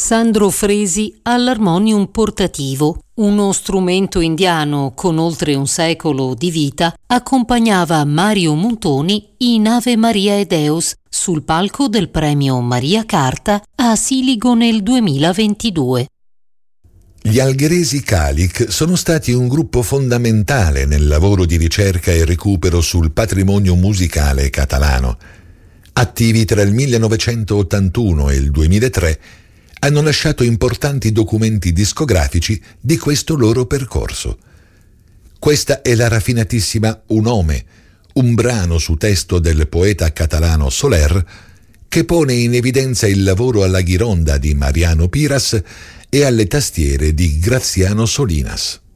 Sandro Fresi all'armonium portativo, uno strumento indiano con oltre un secolo di vita, accompagnava Mario Montoni in Ave Maria e Deus sul palco del premio Maria Carta a Siligo nel 2022. Gli Algheresi Calic sono stati un gruppo fondamentale nel lavoro di ricerca e recupero sul patrimonio musicale catalano. Attivi tra il 1981 e il 2003, hanno lasciato importanti documenti discografici di questo loro percorso. Questa è la raffinatissima Un Home, un brano su testo del poeta catalano Soler, che pone in evidenza il lavoro alla ghironda di Mariano Piras e alle tastiere di Graziano Solinas.